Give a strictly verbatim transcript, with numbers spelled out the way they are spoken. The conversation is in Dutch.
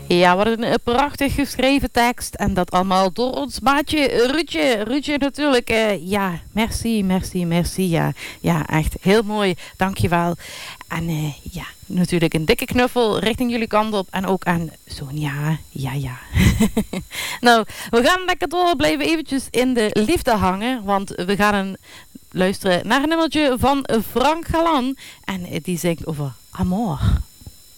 Ja, wat een prachtig geschreven tekst. En dat allemaal door ons maatje Ruudje. Ruudje natuurlijk. Uh, ja, merci, merci, merci. Ja, ja, echt heel mooi. Dankjewel. En uh, ja, natuurlijk een dikke knuffel richting jullie kant op. En ook aan Sonja. Ja, ja. Nou, we gaan lekker door. Blijven eventjes in de liefde hangen. Want we gaan een, luisteren naar een nummertje van Frank Galan. En uh, die zingt over amor.